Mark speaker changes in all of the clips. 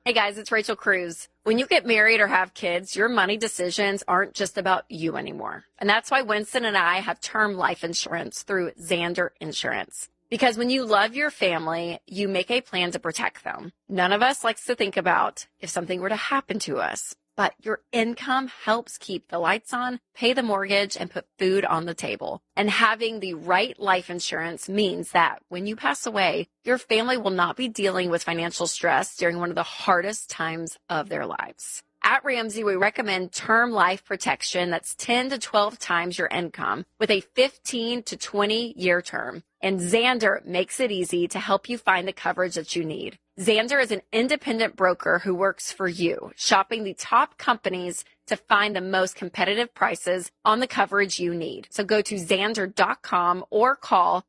Speaker 1: Hey guys, it's Rachel Cruz. When you get married or have kids, your money decisions aren't just about you anymore. And that's why Winston and I have term life insurance through Zander Insurance. Because when you love your family, you make a plan to protect them. None of us likes to think about if something were to happen to us. But your income helps keep the lights on, pay the mortgage, and put food on the table. And having the right life insurance means that when you pass away, your family will not be dealing with financial stress during one of the hardest times of their lives. At Ramsey, we recommend term life protection that's 10 to 12 times your income with a 15 to 20-year term. And Zander makes it easy to help you find the coverage that you need. Zander is an independent broker who works for you, shopping the top companies to find the most competitive prices on the coverage you need. So go to Zander.com or call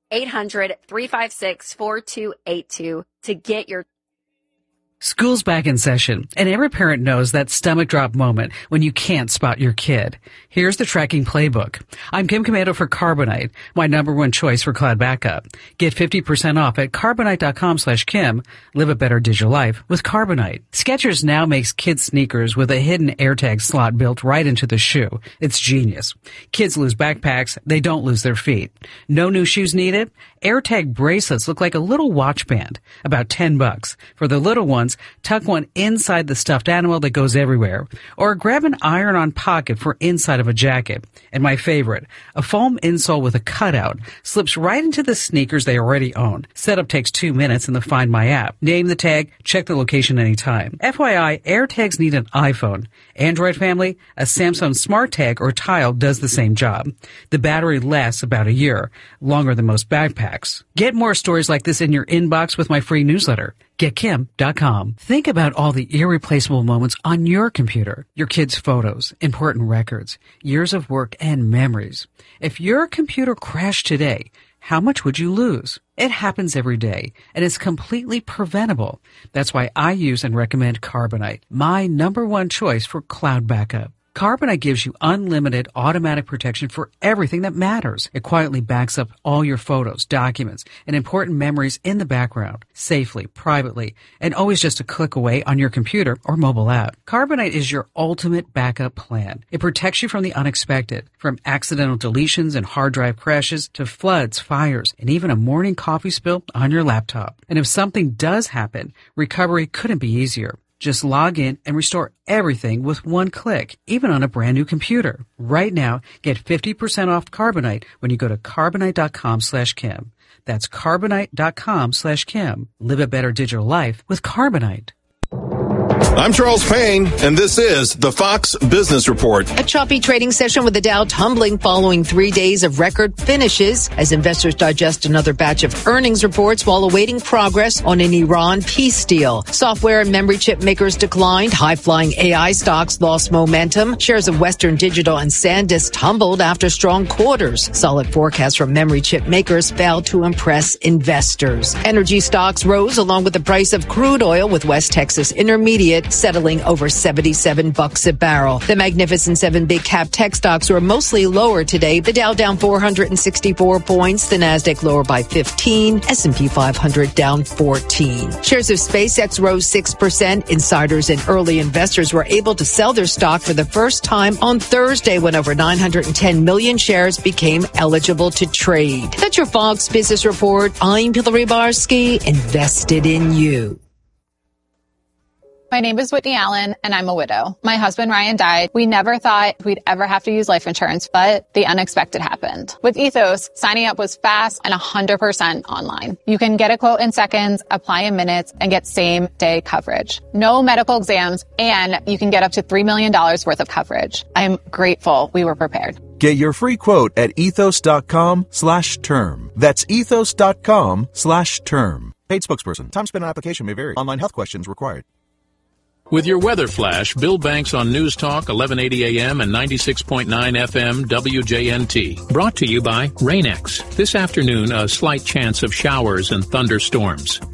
Speaker 1: 800-356-4282 to get your
Speaker 2: School's back in session, and every parent knows that stomach drop moment when you can't spot your kid. Here's the tracking playbook. I'm Kim Commando for Carbonite, my number one choice for cloud backup. Get 50% off at Carbonite.com/Kim. Live a better digital life with Carbonite. Skechers now makes kids sneakers with a hidden AirTag slot built right into the shoe. It's genius. Kids lose backpacks, they don't lose their feet. No new shoes needed? AirTag bracelets look like a little watch band, about $10. For the little ones, tuck one inside the stuffed animal that goes everywhere, or grab an iron-on pocket for inside of a jacket. And my favorite, a foam insole with a cutout slips right into the sneakers they already own. Setup takes 2 minutes in the Find My app. Name the tag, check the location anytime. FYI, AirTags need an iPhone. Android family, a Samsung Smart Tag or Tile does the same job. The battery lasts about a year, longer than most backpacks. Get more stories like this in your inbox with my free newsletter. GetKim.com. Think about all the irreplaceable moments on your computer. Your kids' photos, important records, years of work, and memories. If your computer crashed today, how much would you lose? It happens every day, and it's completely preventable. That's why I use and recommend Carbonite, my number one choice for cloud backup. Carbonite gives you unlimited automatic protection for everything that matters. It quietly backs up all your photos, documents, and important memories in the background, safely, privately, and always just a click away on your computer or mobile app. Carbonite is your ultimate backup plan. It protects you from the unexpected, from accidental deletions and hard drive crashes to floods, fires, and even a morning coffee spill on your laptop. And if something does happen, recovery couldn't be easier. Just log in and restore everything with one click, even on a brand new computer. Right now, get 50% off Carbonite when you go to Carbonite.com/Kim. That's Carbonite.com/Kim. Live a better digital life with Carbonite.
Speaker 3: I'm Charles Payne, and this is the Fox Business Report.
Speaker 4: A choppy trading session with the Dow tumbling following 3 days of record finishes as investors digest another batch of earnings reports while awaiting progress on an Iran peace deal. Software and memory chip makers declined. High-flying AI stocks lost momentum. Shares of Western Digital and SanDisk tumbled after strong quarters. Solid forecasts from memory chip makers failed to impress investors. Energy stocks rose along with the price of crude oil, with West Texas Intermediate settling over $77 a barrel. The Magnificent Seven big cap tech stocks were mostly lower today. The Dow down 464 points. The Nasdaq lower by 15. S&P 500 down 14. Shares of SpaceX rose 6%. Insiders and early investors were able to sell their stock for the first time on Thursday when over 910 million shares became eligible to trade. That's your Fox Business Report. I'm Hillary Barsky, invested in you.
Speaker 5: My name is Whitney Allen, and I'm a widow. My husband, Ryan, died. We never thought we'd ever have to use life insurance, but the unexpected happened. With Ethos, signing up was fast and 100% online. You can get a quote in seconds, apply in minutes, and get same-day coverage. No medical exams, and you can get up to $3 million worth of coverage. I'm grateful we were prepared.
Speaker 6: Get your free quote at ethos.com/term. That's ethos.com/term. Paid spokesperson. Time spent on application may vary. Online health questions required.
Speaker 7: With your weather flash, Bill Banks on News Talk 1180 AM and 96.9 FM WJNT. Brought to you by Rain-X. This afternoon, a slight chance of showers and thunderstorms.